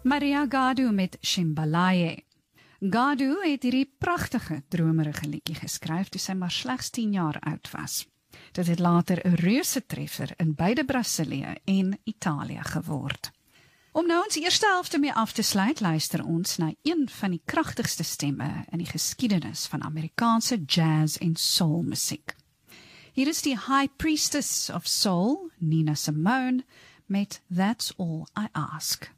Maria Gadu met Shimbalaye. Gadu het hierdie pragtige, dromerige liedjie geskryf toe sy maar slegs 10 jaar oud was. Dit het later 'n reuse treffer in beide Brasilië en Italië geword. Om nou ons eerste helfte mee af te sluit, luister ons na een van die kragtigste stemme in die geskiedenis van Amerikaanse jazz en soul musiek. Hier is die High Priestess of Soul, Nina Simone, met That's All I Ask.